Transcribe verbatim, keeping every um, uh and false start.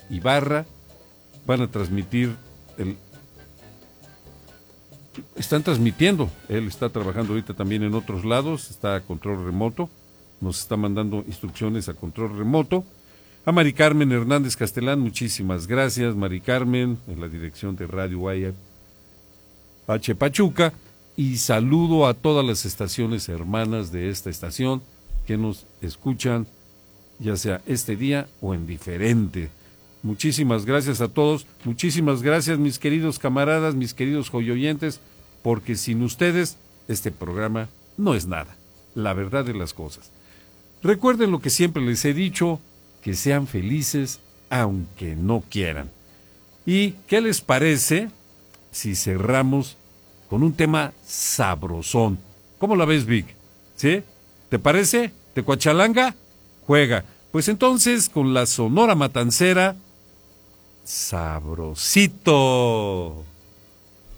Ibarra, van a transmitir el... Están transmitiendo, él está trabajando ahorita también en otros lados, está a control remoto, nos está mandando instrucciones a control remoto. A Mari Carmen Hernández Castelán, muchísimas gracias, Mari Carmen, en la dirección de Radio Guaya H. Pachuca, y saludo a todas las estaciones hermanas de esta estación que nos escuchan, ya sea este día o en diferente. Muchísimas gracias a todos, muchísimas gracias mis queridos camaradas, mis queridos joyoyentes, porque sin ustedes este programa no es nada, la verdad de las cosas. Recuerden lo que siempre les he dicho, que sean felices aunque no quieran. ¿Y qué les parece si cerramos con un tema sabrosón? ¿Cómo la ves, Vic? ¿Sí? ¿Te parece? ¿Te cuachalanga? Juega. Pues entonces con la Sonora Matancera, Sabrosito.